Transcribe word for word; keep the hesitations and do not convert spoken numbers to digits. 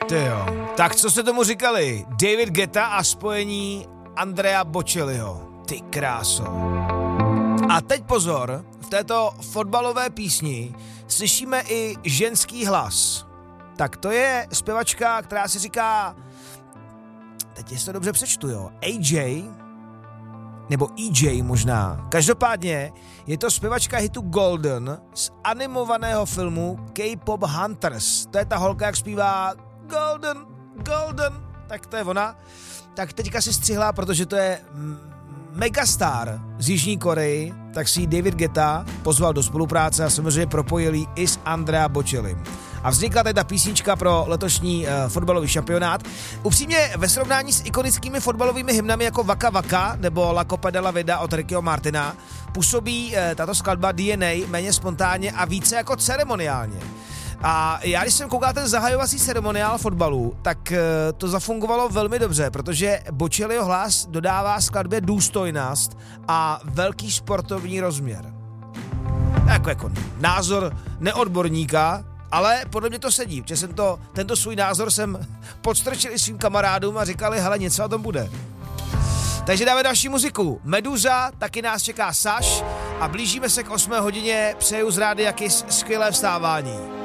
Tyjo. Tak co jste tomu říkali? David Guetta a spojení Andrea Bocelliho. Ty kráso. A teď pozor, v této fotbalové písni slyšíme i ženský hlas. Tak to je zpěvačka, která si říká, teď jestli to dobře přečtu, jo, A J, nebo E J možná. Každopádně je to zpěvačka hitu Golden z animovaného filmu K-pop Hunters. To je ta holka, jak zpívá Golden, Golden, tak to je ona. Tak teďka si střihla, protože to je megastar z Jižní Koreji, tak si David Guetta pozval do spolupráce a samozřejmě propojil ji i s Andrea Bocellim. A vznikla tady ta písnička pro letošní uh, fotbalový šampionát. Upřímně ve srovnání s ikonickými fotbalovými hymnami jako Waka Waka nebo La Copa de la Vida od Rickyho Martina působí uh, tato skladba D N A méně spontánně a více jako ceremoniálně. A já, když jsem koukal ten zahajovací ceremoniál fotbalu, tak uh, to zafungovalo velmi dobře, protože Bocelliho hlas dodává skladbě důstojnost a velký sportovní rozměr. Jako, jako názor neodborníka, ale podle mě to sedí, protože jsem to, tento svůj názor jsem podstrčil i svým kamarádům a říkali, hele, něco o tom bude. Takže dáme další muziku. Meduza, taky nás čeká Saš a blížíme se k osmé hodině. Přeju z Rádia Kiss skvělé vstávání.